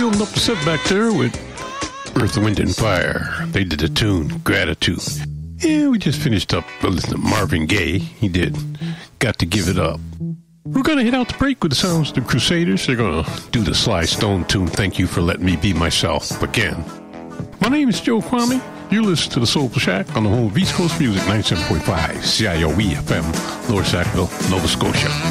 wheeling up the set back there with Earth, Wind, and Fire. They did a tune, Gratitude. Yeah, we just finished up listening to Marvin Gaye. He did Got to Give It Up. We're going to hit out the break with the sounds of the Crusaders. They're going to do the Sly Stone tune, Thank You for Letting Me Be Myself Again. My name is Joe Kwame. You listen to the Soulful Shack on the home of East Coast Music 97.5 CIOE FM, Lower Sackville, Nova Scotia.